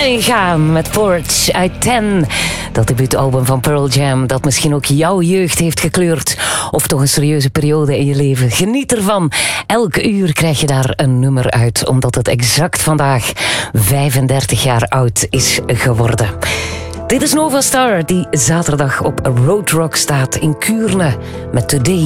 ingaan met Porch uit 10. Dat debuutalbum van Pearl Jam, dat misschien ook jouw jeugd heeft gekleurd. Of toch een serieuze periode in je leven. Geniet ervan. Elk uur krijg je daar een nummer uit, omdat het exact vandaag 35 jaar oud is geworden. Dit is Nova Star, die zaterdag op Road Rock staat in Kuurne met Today